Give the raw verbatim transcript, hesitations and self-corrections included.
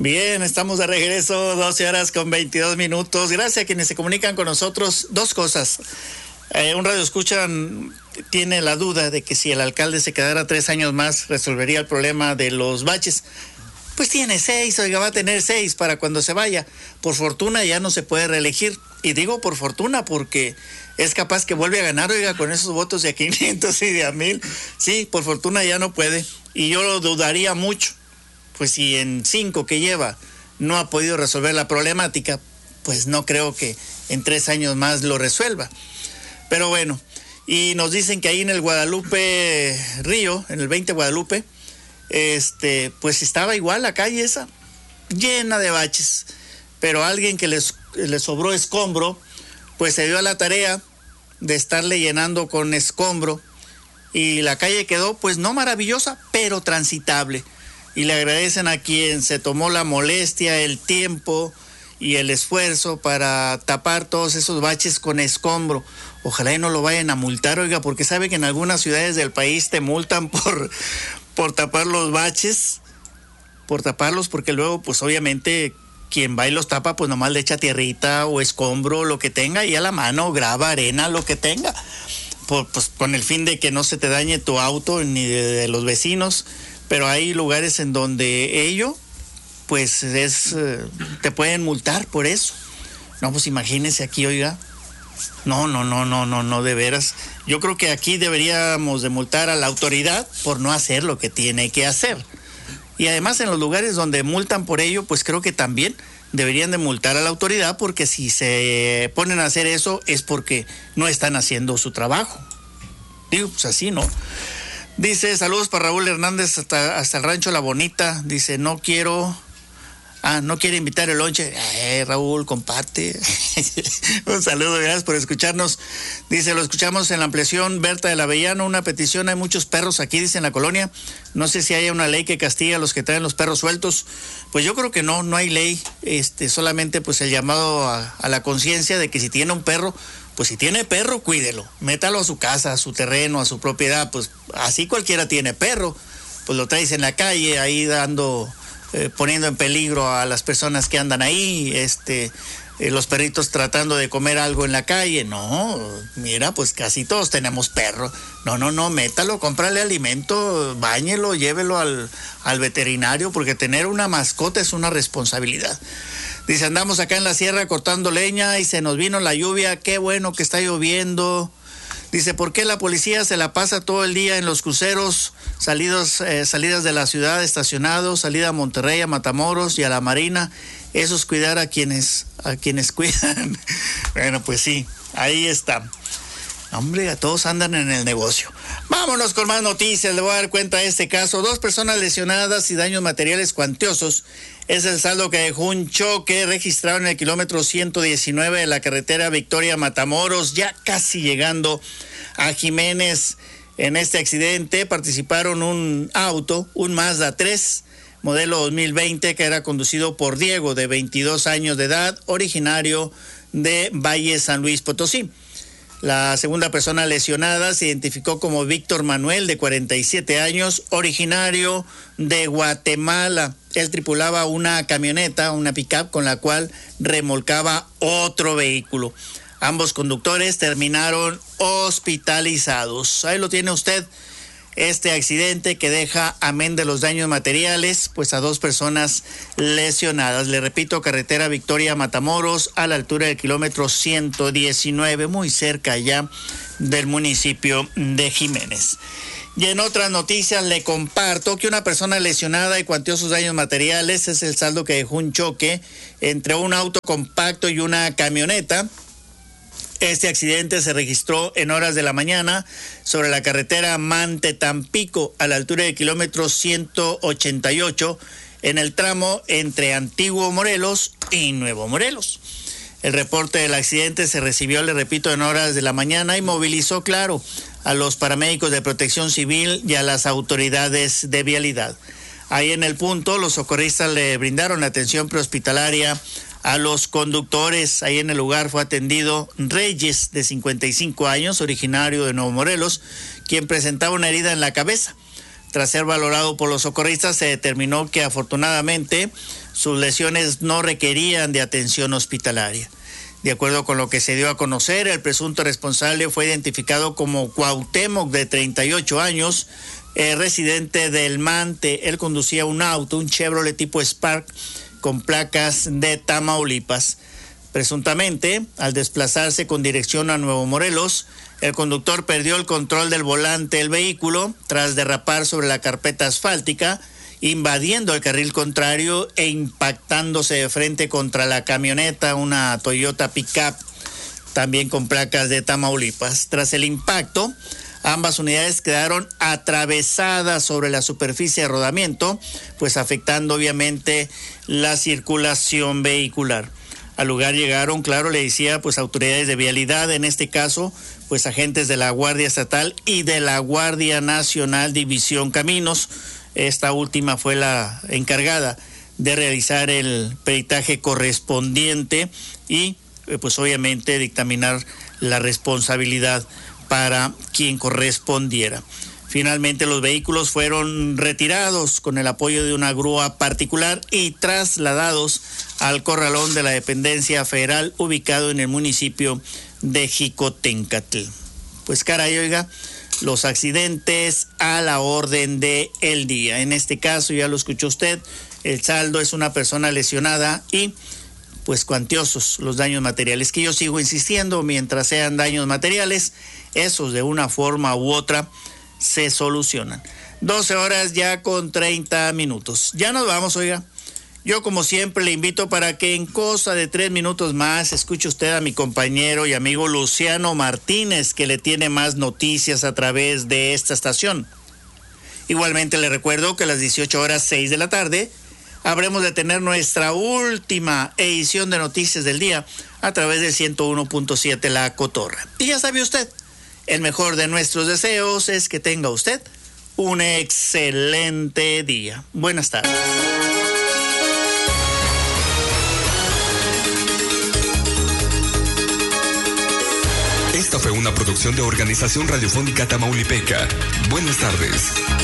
Bien, estamos de regreso, doce horas con veintidós minutos. Gracias a quienes se comunican con nosotros. Dos cosas. Eh, un radio escuchan tiene la duda de que si el alcalde se quedara tres años más resolvería el problema de los baches. Pues tiene seis, oiga, va a tener seis para cuando se vaya. Por fortuna ya no se puede reelegir. Y digo por fortuna porque es capaz que vuelve a ganar, oiga, con esos votos de a quinientos y de a mil. Sí, por fortuna ya no puede. Y yo lo dudaría mucho. Pues si en cinco que lleva no ha podido resolver la problemática, pues no creo que en tres años más lo resuelva. Pero bueno, y nos dicen que ahí en el Guadalupe Río, en el veinte Guadalupe, este, pues estaba igual la calle esa, llena de baches, pero alguien que les, les sobró escombro, pues se dio a la tarea de estarle llenando con escombro y la calle quedó pues no maravillosa, pero transitable. Y le agradecen a quien se tomó la molestia, el tiempo y el esfuerzo para tapar todos esos baches con escombro. Ojalá y no lo vayan a multar, oiga, porque sabe que en algunas ciudades del país te multan por, por tapar los baches, por taparlos, porque luego, pues obviamente, quien va y los tapa, pues nomás le echa tierrita o escombro, lo que tenga, y a la mano, grava, arena, lo que tenga, por, pues con el fin de que no se te dañe tu auto ni de, de los vecinos. Pero hay lugares en donde ello, pues es, eh, te pueden multar por eso. No, pues imagínense aquí, oiga. No, no, no, no, no, no, de veras. Yo creo que aquí deberíamos de multar a la autoridad por no hacer lo que tiene que hacer. Y además en los lugares donde multan por ello, pues creo que también deberían de multar a la autoridad, porque si se ponen a hacer eso es porque no están haciendo su trabajo. Digo, pues así, ¿no? Dice, saludos para Raúl Hernández hasta, hasta el rancho La Bonita. Dice, no quiero... Ah, no quiere invitar el lonche. Eh, Raúl, comparte. Un saludo, gracias por escucharnos. Dice, lo escuchamos en la ampliación Berta del Avellano. Una petición, hay muchos perros aquí, dice, en la colonia. No sé si hay una ley que castiga a los que traen los perros sueltos. Pues yo creo que no, no hay ley. Este, solamente pues el llamado a, a la conciencia de que si tiene un perro... Pues si tiene perro, cuídelo, métalo a su casa, a su terreno, a su propiedad, pues así cualquiera tiene perro, pues lo traes en la calle, ahí dando, eh, poniendo en peligro a las personas que andan ahí, este, eh, los perritos tratando de comer algo en la calle. No, mira, pues casi todos tenemos perro. No, no, no, métalo, cómprale alimento, báñelo, llévelo al, al veterinario, porque tener una mascota es una responsabilidad. Dice, andamos acá en la sierra cortando leña y se nos vino la lluvia, qué bueno que está lloviendo. Dice, ¿por qué la policía se la pasa todo el día en los cruceros, salidos, eh, salidas de la ciudad, estacionados, salida a Monterrey, a Matamoros y a la Marina? Eso es cuidar a quienes, a quienes cuidan. Bueno, pues sí, ahí está. Hombre, a todos andan en el negocio. Vámonos con más noticias. Le voy a dar cuenta de este caso. Dos personas lesionadas y daños materiales cuantiosos. Es el saldo que dejó un choque registrado en el kilómetro ciento diecinueve de la carretera Victoria-Matamoros, ya casi llegando a Jiménez. En este accidente participaron un auto, un Mazda tres, modelo dos mil veinte, que era conducido por Diego, de veintidós años de edad, originario de Valle San Luis Potosí. La segunda persona lesionada se identificó como Víctor Manuel, de cuarenta y siete años, originario de Guatemala. Él tripulaba una camioneta, una pick-up, con la cual remolcaba otro vehículo. Ambos conductores terminaron hospitalizados. Ahí lo tiene usted, este accidente que deja, amén de los daños materiales, pues a dos personas lesionadas. Le repito, carretera Victoria-Matamoros, a la altura del kilómetro ciento diecinueve, muy cerca ya del municipio de Jiménez. Y en otras noticias le comparto que una persona lesionada y cuantiosos daños materiales es el saldo que dejó un choque entre un auto compacto y una camioneta. Este accidente se registró en horas de la mañana sobre la carretera Mante-Tampico, a la altura del kilómetro ciento ochenta y ocho, en el tramo entre Antiguo Morelos y Nuevo Morelos. El reporte del accidente se recibió, le repito, en horas de la mañana y movilizó, claro, a los paramédicos de Protección Civil y a las autoridades de vialidad. Ahí en el punto, los socorristas le brindaron atención prehospitalaria a los conductores. Ahí en el lugar fue atendido Reyes, de cincuenta y cinco años, originario de Nuevo Morelos, quien presentaba una herida en la cabeza. Tras ser valorado por los socorristas, se determinó que afortunadamente sus lesiones no requerían de atención hospitalaria. De acuerdo con lo que se dio a conocer, el presunto responsable fue identificado como Cuauhtémoc, de treinta y ocho años, eh, residente del Mante. Él conducía un auto, un Chevrolet tipo Spark, con placas de Tamaulipas. Presuntamente, al desplazarse con dirección a Nuevo Morelos, el conductor perdió el control del volante del vehículo tras derrapar sobre la carpeta asfáltica, invadiendo el carril contrario e impactándose de frente contra la camioneta, una Toyota Pickup, también con placas de Tamaulipas. Tras el impacto, ambas unidades quedaron atravesadas sobre la superficie de rodamiento, pues afectando obviamente la circulación vehicular. Al lugar llegaron, claro, le decía, pues autoridades de vialidad, en este caso, pues agentes de la Guardia Estatal y de la Guardia Nacional División Caminos. Esta última fue la encargada de realizar el peritaje correspondiente y, pues obviamente, dictaminar la responsabilidad para quien correspondiera. Finalmente, los vehículos fueron retirados con el apoyo de una grúa particular y trasladados al corralón de la dependencia federal ubicado en el municipio de Jicotencatl. Pues caray, oiga, los accidentes a la orden del día. En este caso, ya lo escuchó usted, el saldo es una persona lesionada y pues cuantiosos los daños materiales, que yo sigo insistiendo, mientras sean daños materiales, esos de una forma u otra se solucionan. doce horas ya con treinta minutos. Ya nos vamos, oiga. Yo, como siempre, le invito para que en cosa de tres minutos más escuche usted a mi compañero y amigo Luciano Martínez, que le tiene más noticias a través de esta estación. Igualmente le recuerdo que a las dieciocho horas seis de la tarde habremos de tener nuestra última edición de Noticias del Día a través del ciento uno punto siete La Cotorra. Y ya sabe usted, el mejor de nuestros deseos es que tenga usted un excelente día. Buenas tardes. Esta fue una producción de Organización Radiofónica Tamaulipeca. Buenas tardes.